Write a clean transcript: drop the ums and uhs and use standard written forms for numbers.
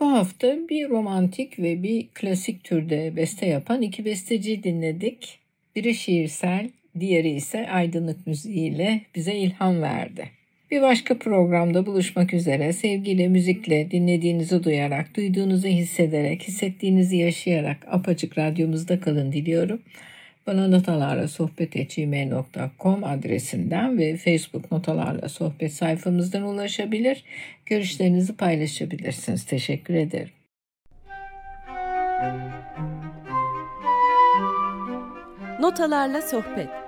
Bu hafta bir romantik ve bir klasik türde beste yapan iki besteciyi dinledik. Biri şiirsel, diğeri ise aydınlık müziğiyle bize ilham verdi. Bir başka programda buluşmak üzere. Sevgiyle, müzikle, dinlediğinizi duyarak, duyduğunuzu hissederek, hissettiğinizi yaşayarak Apaçık Radyomuzda kalın diliyorum. Bana notalarlasohbet@gmail.com adresinden ve Facebook Notalarla Sohbet sayfamızdan ulaşabilir, görüşlerinizi paylaşabilirsiniz. Teşekkür ederim. Notalarla Sohbet.